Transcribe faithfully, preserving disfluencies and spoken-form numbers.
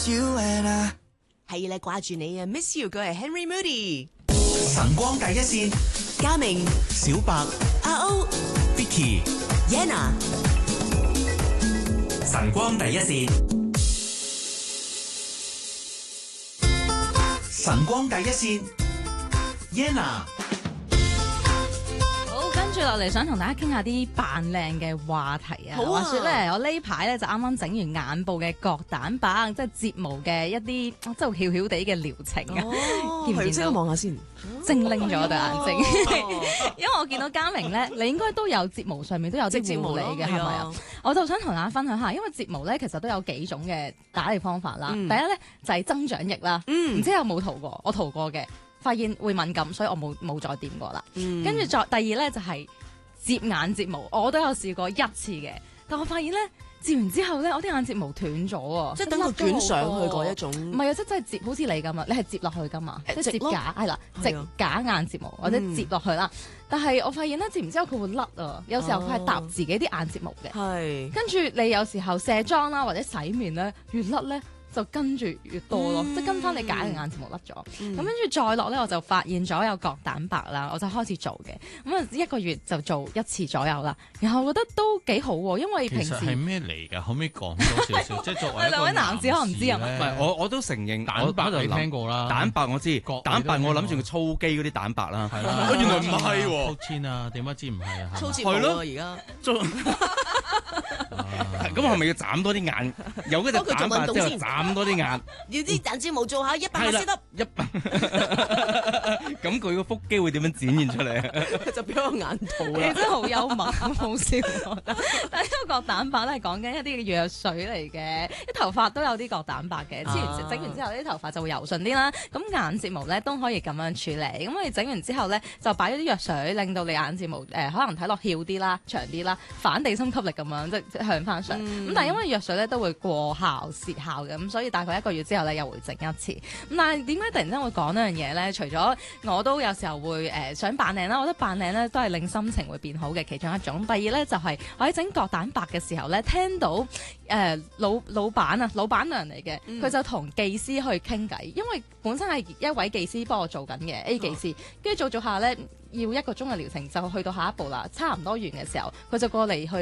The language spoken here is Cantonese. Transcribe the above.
miss you and I 係啦，掛住你啊 ，miss you 佢係 Henry Moody。 晨光第一線， 嘉明、 小白、 阿歐、 Vicky， Yana。 晨光第一線，晨光第一線 Yana。 跟住落嚟，想同大家傾下啲扮靚嘅話題啊！ 好啊， 話說咧，我呢排咧就啱啱整完眼部嘅角蛋白，即係睫毛嘅一啲即係翹翹地嘅療程啊！ 哦， 見唔見到？ 即刻望下先， 精靈咗對眼睛， 哦、 因為我見到嘉明咧，你應該都有睫毛上面都有啲護理嘅，係咪啊？我就想同大家分享下，因為睫毛咧其實都有幾種嘅打理方法啦。嗯、第一咧就係、是、增長液啦，唔、嗯、知有冇塗過？我塗過嘅。發現會敏感，所以我冇冇再掂過啦。跟住、嗯、再第二咧就係、是、接眼睫毛，我都有試過一次嘅，但我發現咧接完之後咧，我啲眼睫毛斷咗喎， 即係等佢捲上去嗰一種。唔係啊，即係真係接好似你咁啊，你係接落去㗎嘛，即係接假係啦，直假眼睫毛或者接落去啦。嗯、但係我發現咧接完之後佢會甩啊，有時候佢係搭自己啲眼睫毛嘅。係、哦。跟住你有時候卸妝啦或者洗面咧，越甩咧。就跟住越多咯，嗯、即係跟翻你假嘅眼睫毛甩咗，咁跟住再落咧，我就發現咗有角蛋白啦，我就開始做嘅，咁啊一個月就做一次左右啦，然後我覺得都幾好喎，因為平時其實係咩嚟㗎？可唔可以講多少少？即係作為兩位男子可能唔知啊， 唔係我我都承認蛋白你聽過啦， 蛋白我知，蛋白我諗住佢粗肌嗰啲蛋白啦， 係啦， 原來唔係喎， 粗纖啊，點解知唔係啊？ 粗睫毛咯而家。 咁係咪要斬多啲眼？有嗰隻蛋白之後斬多啲眼， 要啲眼睫毛做下一百個 set up。 一百，咁佢個腹肌會點樣展現出嚟？ 就變咗個眼套啦。 你真係好幽默，好笑。但係呢個角蛋白咧係講緊一啲嘅藥水嚟嘅，啲頭髮都有啲角蛋白嘅。之前整完之後啲頭髮就會柔順啲啦。咁眼睫毛咧都可以咁樣處理。咁我哋整完之後咧就擺咗啲藥水，令到你眼睫毛誒、呃、可能睇落翹啲啦、長啲啦、反地心吸力咁樣，即係向翻上。咁、嗯、但係因為藥水咧都會過效蝕效嘅，咁所以大概一個月之後咧又會整一次。咁但係點解突然間會講呢樣嘢咧？除咗我都有時候會誒、呃、想扮靚啦，我覺得扮靚咧都係令心情會變好嘅其中一種。第二咧就係、是、我喺整角蛋白嘅時候咧，聽到誒、呃、老老闆啊，老闆娘嚟嘅，佢、嗯、就同技師去傾偈，因為本身係一位技師幫我做緊嘅 A 技師，跟住、哦、做做下咧要一個鐘嘅療程就去到下一步啦，差唔多完嘅時候，佢就過嚟去